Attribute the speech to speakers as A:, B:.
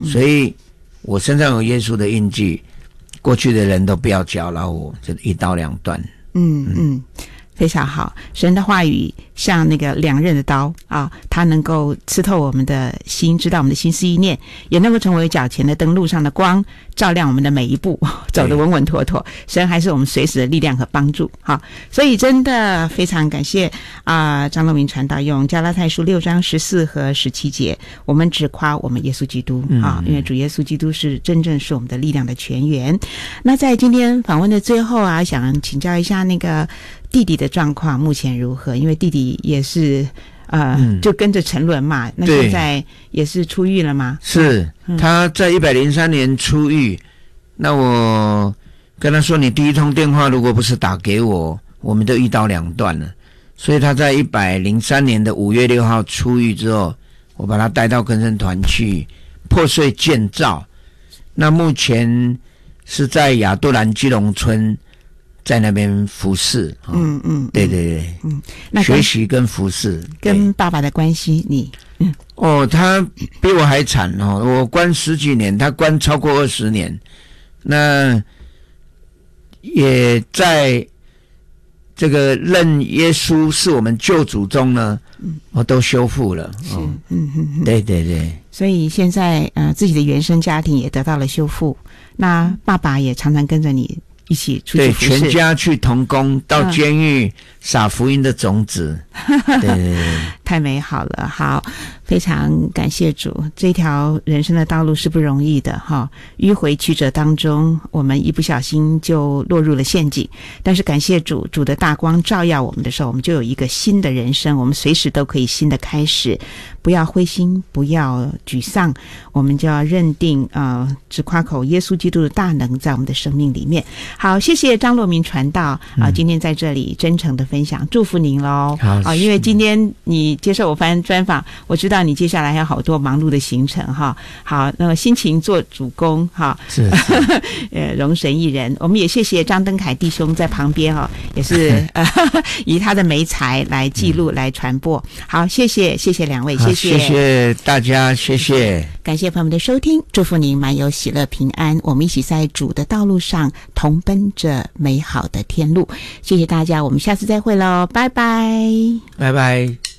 A: 所以我身上有耶稣的印记，过去的人都不要搅扰我，就一刀两断。
B: 非常好，神的话语像那个两刃的刀啊，它能够刺透我们的心，知道我们的心思意念，也能够成为脚前的灯，路上的光，照亮我们的每一步，走得稳稳妥妥。神还是我们随时的力量和帮助。好，所以真的非常感谢张若明传道用加拉太书6章14和17节，我们只夸我们耶稣基督因为主耶稣基督是真正是我们的力量的泉源。那在今天访问的最后想请教一下那个弟弟的状况目前如何？因为弟弟也是就跟着沉沦嘛，那现在也是出狱了吗？
A: 是，他在103年出狱。那我跟他说，你第一通电话如果不是打给我，我们都一刀两断了。所以他在103年的5月6号出狱之后，我把他带到更生团去破碎建造。那目前是在亚都兰基隆村，在那边服侍。对对对，
B: 那
A: 学习跟服侍。
B: 跟爸爸的关系
A: 他比我还惨我关10几年，他关超过20年。那也在这个认耶稣是我们救主中呢，我都修复了。对对对。
B: 所以现在自己的原生家庭也得到了修复，那爸爸也常常跟着你一起出去服事，
A: 对，全家去同工，到监狱撒福音的种子。对对对，
B: 太美好了。好，非常感谢主，这条人生的道路是不容易的迂回曲折当中，我们一不小心就落入了陷阱，但是感谢主，主的大光照耀我们的时候，我们就有一个新的人生，我们随时都可以新的开始。不要灰心，不要沮丧，我们就要认定只夸口耶稣基督的大能在我们的生命里面。好，谢谢张若明传道今天在这里真诚的分享，祝福您咯。因为今天你接受我专访，我知道你接下来还有好多忙碌的行程好，那么辛勤做主工
A: 是
B: 容神一人。我们也谢谢张登凯弟兄在旁边也是以他的媒材来记录来传播。好，谢谢两位，
A: 谢谢大家，谢谢，
B: 感谢朋友们的收听，祝福您满有喜乐平安，我们一起在主的道路上同奔着美好的天路。谢谢大家，我们下次再会咯，拜拜，
A: 拜拜。